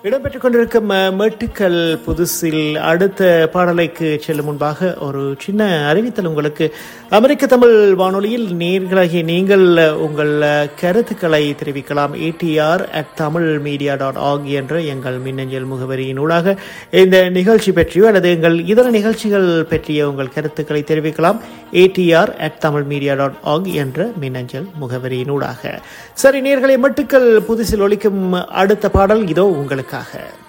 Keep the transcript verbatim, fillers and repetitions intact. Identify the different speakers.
Speaker 1: இடம்பெற்றுக் கொண்டிருக்கும் மெட்டுக்கள் புதுசில் அடுத்த பாடலைக்கு செல்லும் முன்பாக ஒரு சின்ன அறிவித்தல் உங்களுக்கு. அமெரிக்க தமிழ் வானொலியில் நேயர்களாகிய நீங்கள் உங்கள் கருத்துக்களை தெரிவிக்கலாம். ADR at Tamil media dot ஆக் என்ற எங்கள் மின்னஞ்சல் முகவரியினூடாக இந்த நிகழ்ச்சி பற்றியோ அல்லது எங்கள் இதர நிகழ்ச்சிகள் பற்றிய உங்கள் கருத்துக்களை தெரிவிக்கலாம். ADR at Tamil media dot ஆக் என்ற மின்னஞ்சல் முகவரியினூடாக. சரி நேயர்களே, மெட்டுக்கள் புதுசில் ஒலிக்கும் அடுத்த பாடல் இதோ உங்களுக்கு.